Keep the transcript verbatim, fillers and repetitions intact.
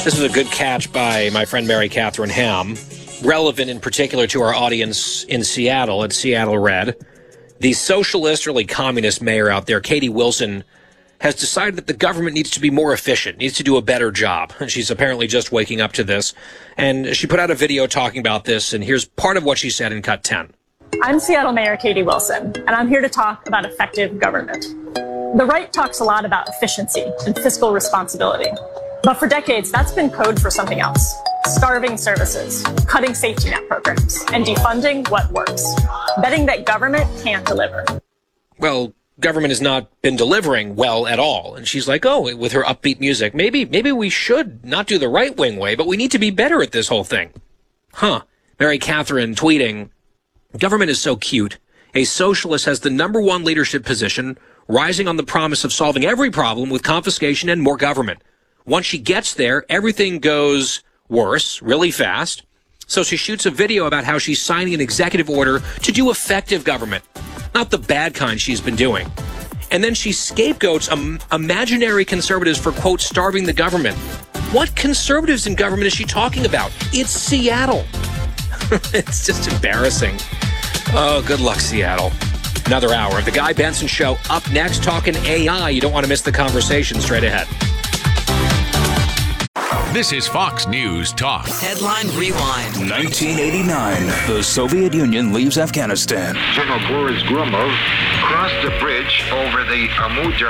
This is a good catch by my friend Mary Catherine Ham, relevant in particular to our audience in Seattle at Seattle Red. The socialist, really communist mayor out there, Katie Wilson, has decided that the government needs to be more efficient, needs to do a better job. And she's apparently just waking up to this. And she put out a video talking about this, and here's part of what she said in Cut ten. I'm Seattle Mayor Katie Wilson, and I'm here to talk about effective government. The right talks a lot about efficiency and fiscal responsibility. But for decades, that's been code for something else. Starving services, cutting safety net programs, and defunding what works. Betting that government can't deliver. Well, government has not been delivering well at all. And she's like, oh, with her upbeat music, maybe maybe we should not do the right-wing way, but we need to be better at this whole thing. Huh. Mary Catherine tweeting, government is so cute. A socialist has the number one leadership position, rising on the promise of solving every problem with confiscation and more government. Once she gets there, everything goes worse really fast. So she shoots a video about how she's signing an executive order to do effective government, not the bad kind she's been doing. And then she scapegoats um, imaginary conservatives for, quote, starving the government. What conservatives in government is she talking about? It's Seattle. It's just embarrassing. Oh, good luck, Seattle. Another hour of The Guy Benson Show up next, talking A I. You don't want to miss the conversation. Straight ahead. This is Fox News Talk. Headline Rewind. nineteen eighty-nine, the Soviet Union leaves Afghanistan. General Boris Gromov crossed the bridge over the Amur